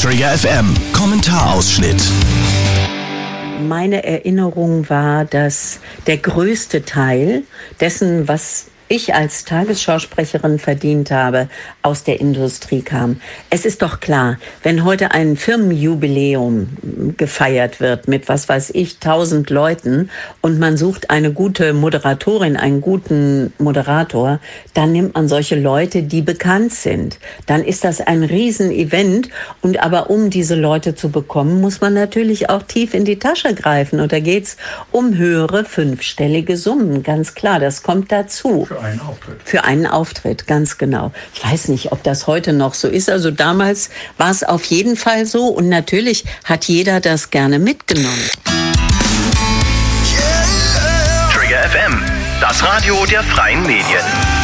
Trigger FM Kommentarausschnitt. Meine Erinnerung war, dass der größte Teil dessen, was ich als Tagesschausprecherin verdient habe, aus der Industrie kam. Es ist doch klar, wenn heute ein Firmenjubiläum gefeiert wird mit, was weiß ich, 1000 Leuten und man sucht eine gute Moderatorin, einen guten Moderator, dann nimmt man solche Leute, die bekannt sind. Dann ist das ein Riesenevent und aber um diese Leute zu bekommen, muss man natürlich auch tief in die Tasche greifen und da geht's um höhere fünfstellige Summen, ganz klar, das kommt dazu. Für einen Auftritt, ganz genau. Ich weiß nicht, ob das heute noch so ist. Also damals war es auf jeden Fall so. Und natürlich hat jeder das gerne mitgenommen. Trigger FM, das Radio der freien Medien.